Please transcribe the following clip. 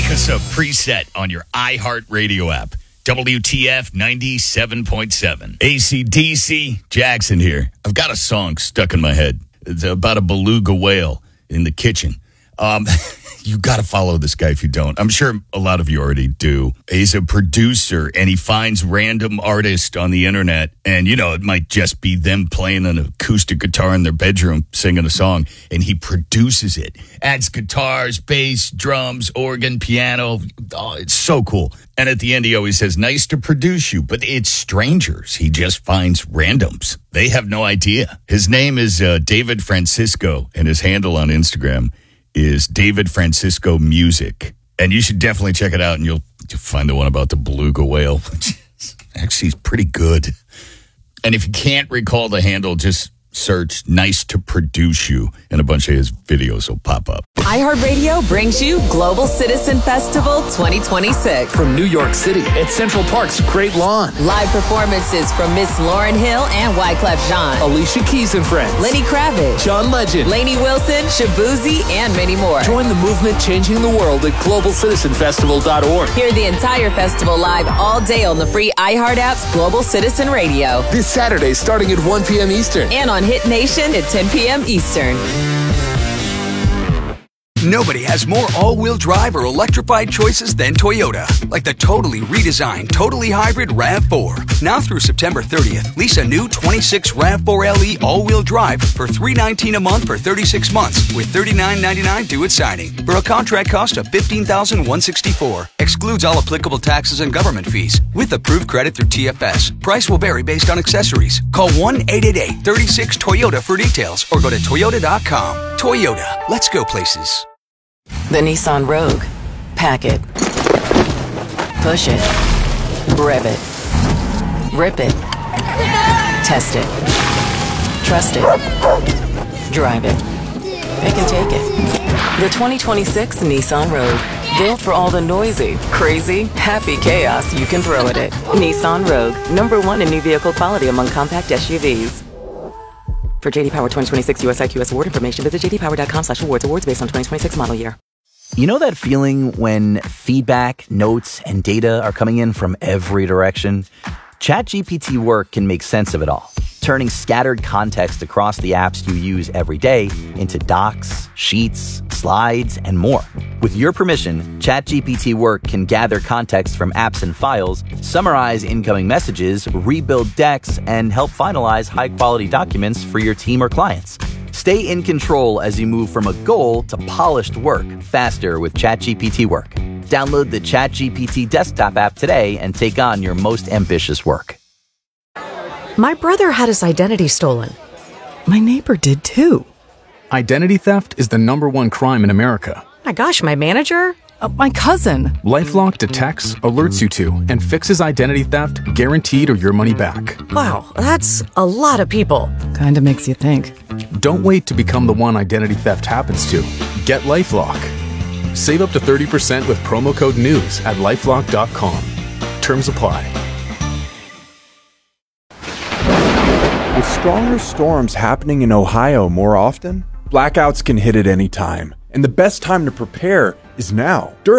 Make us a preset on your iHeartRadio app. WTF 97.7. AC/DC, Jackson here. I've got a song stuck in my head. It's about a beluga whale in the kitchen. You got to follow this guy if you don't. I'm sure a lot of you already do. He's a producer, and he finds random artists on the internet. And, it might just be them playing an acoustic guitar in their bedroom, singing a song. And he produces it. Adds guitars, bass, drums, organ, piano. Oh, it's so cool. And at the end, he always says, nice to produce you. But it's strangers. He just finds randoms. They have no idea. His name is David Francisco, and his handle on Instagram is David Francisco Music. And you should definitely check it out, and you'll find the one about the beluga whale. Actually, he's pretty good. And if you can't recall the handle, just search Nice to Produce You, and a bunch of his videos will pop up. iHeartRadio brings you Global Citizen Festival 2026. From New York City at Central Park's Great Lawn. Live performances from Miss Lauryn Hill and Wyclef Jean. Alicia Keys and Friends. Lenny Kravitz. John Legend. Lainey Wilson, Shabuzi, and many more. Join the movement changing the world at globalcitizenfestival.org. Hear the entire festival live all day on the free iHeart app's Global Citizen Radio. This Saturday starting at 1 p.m. Eastern. And on Hit Nation at 10 p.m. Eastern. Nobody has more all-wheel drive or electrified choices than Toyota. Like the totally redesigned, totally hybrid RAV4. Now through September 30th, lease a new 26 RAV4 LE all-wheel drive for $319 a month for 36 months with $39.99 due at signing for a contract cost of $15,164. Excludes all applicable taxes and government fees with approved credit through TFS. Price will vary based on accessories. Call 1-888-36-TOYOTA for details or go to toyota.com. Toyota, let's go places. The Nissan Rogue. Pack it. Push it. Rev it. Rip it. Test it. Trust it. Drive it. It can take it. The 2026 Nissan Rogue. Built for all the noisy, crazy, happy chaos you can throw at it. Nissan Rogue. #1 in new vehicle quality among compact SUVs. For J.D. Power 2026 USIQS award information, visit jdpower.com/awards. Awards based on 2026 model year. You know that feeling when feedback, notes, and data are coming in from every direction? ChatGPT Work can make sense of it all, turning scattered context across the apps you use every day into docs, sheets, slides, and more. With your permission, ChatGPT Work can gather context from apps and files, summarize incoming messages, rebuild decks, and help finalize high-quality documents for your team or clients. Stay in control as you move from a goal to polished work faster with ChatGPT Work. Download the ChatGPT desktop app today and take on your most ambitious work. My brother had his identity stolen. My neighbor did too. Identity theft is the #1 crime in America. My gosh, my manager? My cousin. LifeLock detects, alerts you to, and fixes identity theft guaranteed or your money back. Wow, that's a lot of people. Kinda makes you think. Don't wait to become the one identity theft happens to. Get LifeLock. Save up to 30% with promo code NEWS at lifelock.com. Terms apply. With stronger storms happening in Ohio more often, blackouts can hit at any time. And the best time to prepare is now.